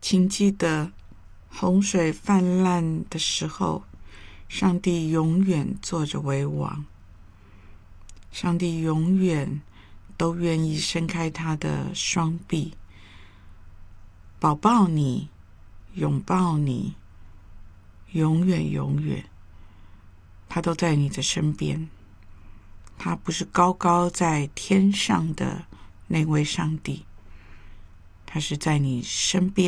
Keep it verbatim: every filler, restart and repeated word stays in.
请记得，洪水泛滥的时候，上帝永远坐着为王。上帝永远都愿意伸开他的双臂，抱抱你，拥抱你，永远永远，他都在你的身边。他不是高高在天上的那位上帝，他是在你身边。